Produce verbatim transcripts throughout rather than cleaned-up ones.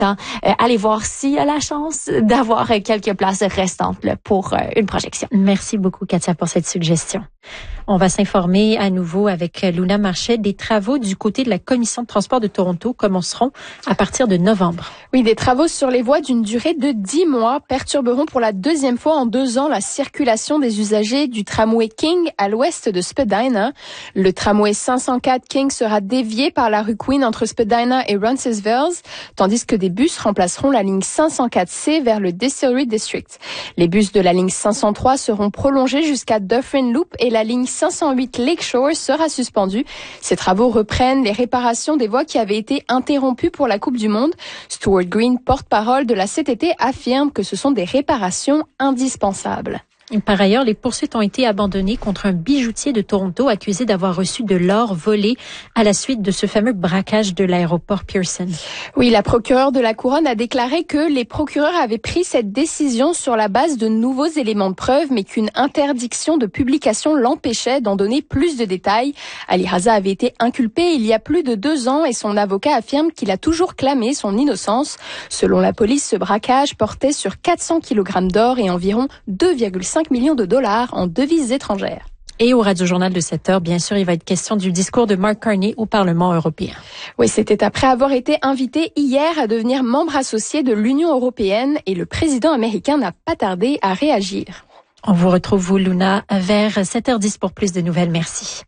temps, euh, allez voir s'il y a la chance d'avoir quelques places restantes là, pour euh, une projection. Merci beaucoup, Katia, pour cette suggestion. On va s'informer à nouveau avec Luna Marchais des travaux du côté de la Commission de transport de Toronto commenceront à partir de novembre. Oui, des travaux sur les voies d'une durée de dix mois perturberont pour la deuxième fois en deux ans la circulation des usagers du tramway King à l'ouest de Spadina. Le tramway cinq cent quatre King sera dévié par la rue Queen entre Spadina et Roncesvalles, tandis que des bus remplaceront la ligne cinq cent quatre C vers le Distillery District. Les bus de la ligne cinq cent trois seront prolongés jusqu'à Dufferin Loop et la ligne cinq cent huit Lakeshore sera suspendue. Ces travaux reprennent les réparations des voies qui avaient été interrompues pour la Coupe du Monde. Stuart Green, porte-parole de la C T T, affirme que ce sont des réparations indispensables. Par ailleurs, les poursuites ont été abandonnées contre un bijoutier de Toronto accusé d'avoir reçu de l'or volé à la suite de ce fameux braquage de l'aéroport Pearson. Oui, la procureure de la Couronne a déclaré que les procureurs avaient pris cette décision sur la base de nouveaux éléments de preuve, mais qu'une interdiction de publication l'empêchait d'en donner plus de détails. Ali Raza avait été inculpé il y a plus de deux ans et son avocat affirme qu'il a toujours clamé son innocence. Selon la police, ce braquage portait sur quatre cents kilogrammes d'or et environ deux virgule cinq millions de dollars en devises étrangères. Et au Radio-Journal de sept heures, bien sûr, il va être question du discours de Mark Carney au Parlement européen. Oui, c'était après avoir été invité hier à devenir membre associé de l'Union européenne et le président américain n'a pas tardé à réagir. On vous retrouve, vous, Luna, vers sept heures dix pour plus de nouvelles. Merci.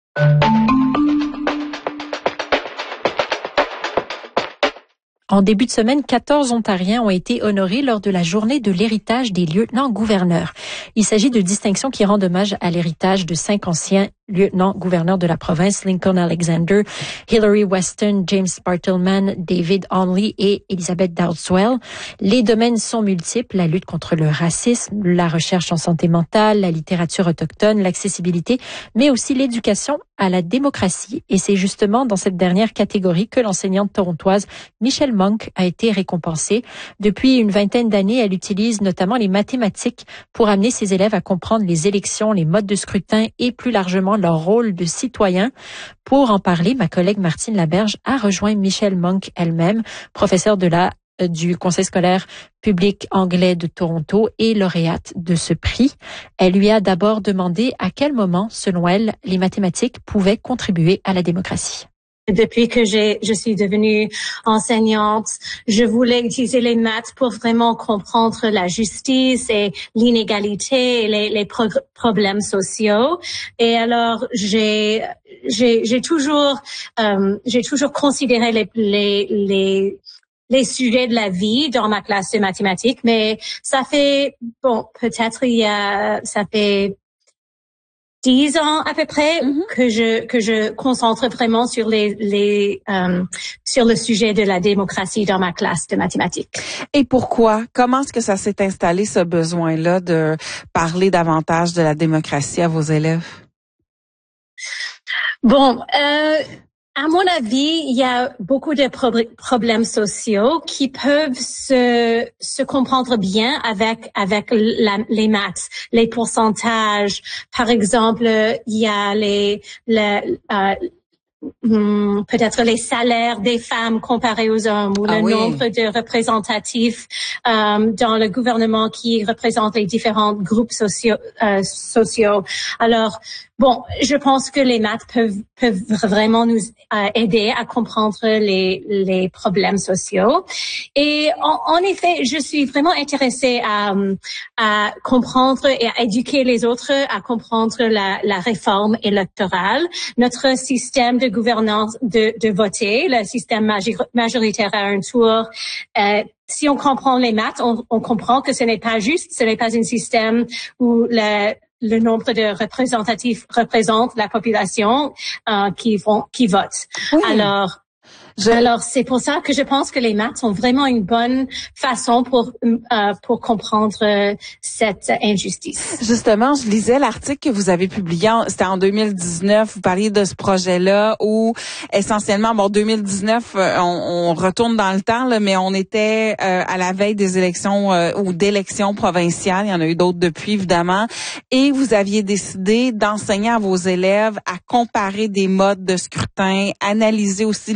En début de semaine, quatorze Ontariens ont été honorés lors de la journée de l'héritage des lieutenants-gouverneurs. Il s'agit de distinctions qui rendent hommage à l'héritage de cinq anciens lieutenants-gouverneurs de la province, Lincoln Alexander, Hillary Weston, James Bartleman, David Onley et Elizabeth Dowdeswell. Les domaines sont multiples, la lutte contre le racisme, la recherche en santé mentale, la littérature autochtone, l'accessibilité, mais aussi l'éducation à la démocratie. Et c'est justement dans cette dernière catégorie que l'enseignante torontoise Michelle Monk a été récompensée. Depuis une vingtaine d'années, elle utilise notamment les mathématiques pour amener ses élèves à comprendre les élections, les modes de scrutin et plus largement leur rôle de citoyen. Pour en parler, ma collègue Martine Laberge a rejoint Michelle Monk elle-même, professeure de la du Conseil scolaire public anglais de Toronto et lauréate de ce prix. Elle lui a d'abord demandé à quel moment, selon elle, les mathématiques pouvaient contribuer à la démocratie. Depuis que j'ai, je suis devenue enseignante, je voulais utiliser les maths pour vraiment comprendre la justice et l'inégalité et les, les pro- problèmes sociaux. Et alors, j'ai, j'ai, j'ai toujours, euh, j'ai toujours considéré les, les, les les sujets de la vie dans ma classe de mathématiques, mais ça fait, bon, peut-être il y a, ça fait dix ans à peu près mm-hmm. que je que je concentre vraiment sur les les euh, sur le sujet de la démocratie dans ma classe de mathématiques. Et pourquoi? Comment est-ce que ça s'est installé, ce besoin-là de parler davantage de la démocratie à vos élèves? Bon, euh à mon avis, il y a beaucoup de pro- problèmes sociaux qui peuvent se se comprendre bien avec avec la, les maths, les pourcentages. Par exemple, il y a les, les euh, Hmm, peut-être les salaires des femmes comparés aux hommes ou ah le oui. nombre de représentatifs euh, dans le gouvernement qui représentent les différents groupes sociaux. Euh, sociaux. Alors, bon, je pense que les maths peuvent peuvent vraiment nous euh, aider à comprendre les les problèmes sociaux. Et en, en effet, je suis vraiment intéressée à à comprendre et à éduquer les autres à comprendre la la réforme électorale, notre système de gouvernance de, de voter, le système majoritaire à un tour. Euh, si on comprend les maths, on, on comprend que ce n'est pas juste, ce n'est pas un système où le, le nombre de représentatifs représente la population euh, qui vont qui vote. Oui. Alors, Je... Alors, c'est pour ça que je pense que les maths sont vraiment une bonne façon pour euh, pour comprendre euh, cette injustice. Justement, je lisais l'article que vous avez publié, c'était en deux mille dix-neuf, vous parliez de ce projet-là où essentiellement, bon, deux mille dix-neuf, on, on retourne dans le temps, là, mais on était euh, à la veille des élections euh, ou d'élections provinciales, il y en a eu d'autres depuis, évidemment, et vous aviez décidé d'enseigner à vos élèves à comparer des modes de scrutin, analyser aussi les des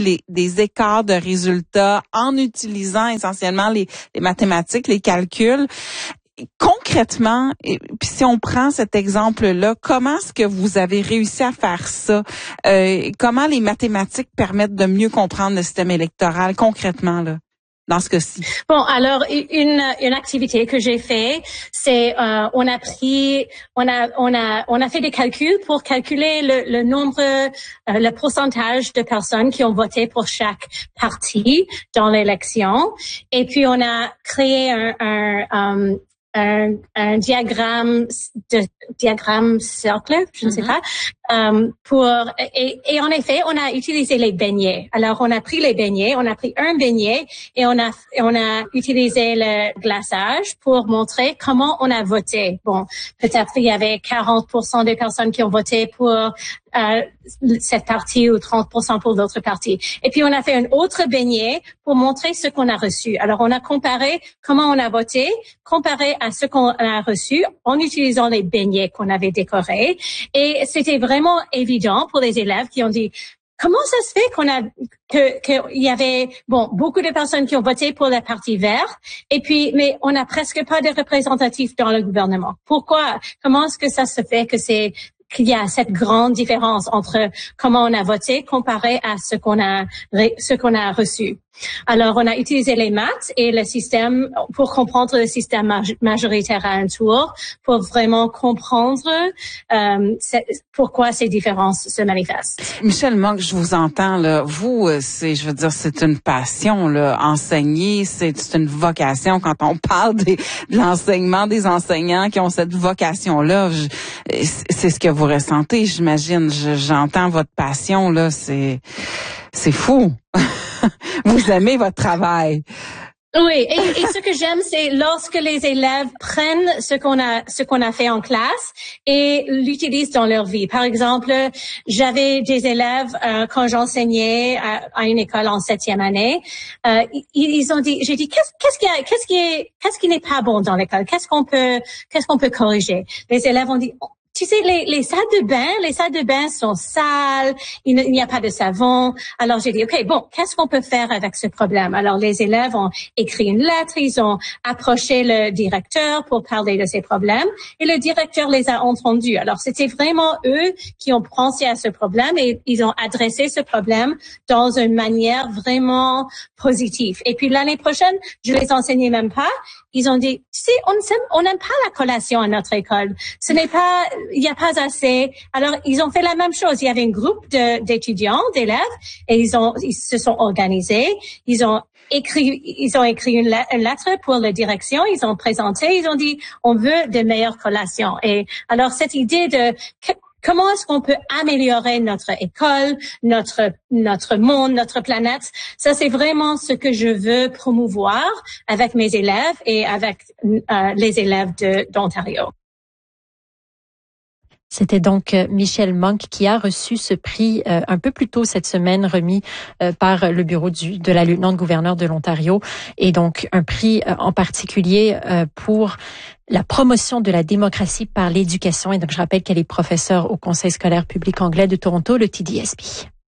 des écarts de résultats en utilisant essentiellement les, les mathématiques, les calculs. Concrètement, et puis si on prend cet exemple-là, comment est-ce que vous avez réussi à faire ça? Euh, comment les mathématiques permettent de mieux comprendre le système électoral concrètement, là, dans ce cas-ci? Bon, alors une une activité que j'ai fait, c'est euh, on a pris, on a on a on a fait des calculs pour calculer le, le nombre, euh, le pourcentage de personnes qui ont voté pour chaque parti dans l'élection, et puis on a créé un, un um, Un, un diagramme de diagramme cercle, je ne sais pas, um, pour et, et en effet, on a utilisé les beignets. Alors, on a pris les beignets, on a pris un beignet et on a on a utilisé le glaçage pour montrer comment on a voté. Bon, peut-être il y avait quarante pour cent des personnes qui ont voté pour euh, cette partie ou trente pour cent pour l'autre partie. Et puis, on a fait un autre beignet pour montrer ce qu'on a reçu. Alors, on a comparé comment on a voté, comparé à ce qu'on a reçu en utilisant les beignets qu'on avait décorés. Et c'était vraiment évident pour les élèves qui ont dit, comment ça se fait qu'on a, que, que il y avait, bon, beaucoup de personnes qui ont voté pour la partie verte, et puis, mais on n'a presque pas de représentatifs dans le gouvernement. Pourquoi? Comment est-ce que ça se fait que c'est, qu'il y a cette grande différence entre comment on a voté comparé à ce qu'on a, ce qu'on a reçu? Alors, on a utilisé les maths et le système pour comprendre le système majoritaire à un tour, pour vraiment comprendre euh, pourquoi ces différences se manifestent. Michelle Monk, je vous entends là. Vous, c'est, je veux dire, c'est une passion là. Enseigner, c'est, c'est une vocation. Quand on parle des, de l'enseignement des enseignants qui ont cette vocation-là, je, c'est ce que vous ressentez, j'imagine. Je, j'entends votre passion là. C'est, c'est fou. Vous aimez votre travail. Oui, et, et ce que j'aime, c'est lorsque les élèves prennent ce qu'on a, ce qu'on a fait en classe et l'utilisent dans leur vie. Par exemple, j'avais des élèves euh, quand j'enseignais à, à une école en septième année. Euh, ils, ils ont dit, j'ai dit, qu'est-ce, qu'est-ce qui, a, qu'est-ce qui est, qu'est-ce qui n'est pas bon dans l'école? Qu'est-ce qu'on peut, qu'est-ce qu'on peut corriger? Les élèves ont dit, tu sais, les, les salles de bain, les salles de bain sont sales, il n'y a pas de savon. Alors, j'ai dit, OK, bon, qu'est-ce qu'on peut faire avec ce problème? Alors, les élèves ont écrit une lettre, ils ont approché le directeur pour parler de ces problèmes et le directeur les a entendus. Alors, c'était vraiment eux qui ont pensé à ce problème et ils ont adressé ce problème dans une manière vraiment positive. Et puis, l'année prochaine, je les enseignais même pas. Ils ont dit, tu sais, on n'aime, on n'aime pas la collation à notre école. Ce n'est pas, il n'y a pas assez. Alors, ils ont fait la même chose. Il y avait un groupe de, d'étudiants, d'élèves, et ils ont, ils se sont organisés. Ils ont écrit, ils ont écrit une lettre pour la direction. Ils ont présenté. Ils ont dit, on veut de meilleures collations. Et alors, cette idée de comment est-ce qu'on peut améliorer notre école, notre notre monde, notre planète? Ça, c'est vraiment ce que je veux promouvoir avec mes élèves et avec euh, les élèves de, d'Ontario. C'était donc Michelle Monk qui a reçu ce prix euh, un peu plus tôt cette semaine, remis euh, par le bureau du, de la lieutenant-gouverneur de l'Ontario, et donc un prix euh, en particulier euh, pour la promotion de la démocratie par l'éducation. Et donc je rappelle qu'elle est professeure au Conseil scolaire public anglais de Toronto, le T D S B.